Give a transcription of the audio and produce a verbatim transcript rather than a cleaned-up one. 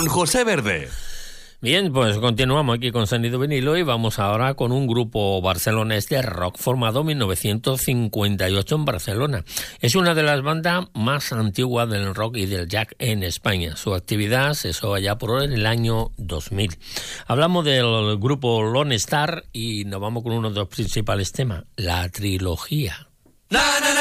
con José Verde. Bien, pues continuamos aquí con Sonido Vinilo y vamos ahora con un grupo barcelonés de rock formado en mil novecientos cincuenta y ocho en Barcelona. Es una de las bandas más antiguas del rock y del jazz en España. Su actividad cesó allá por el año dos mil. Hablamos del grupo Lone Star y nos vamos con uno de los principales temas, la trilogía. Na, na, na.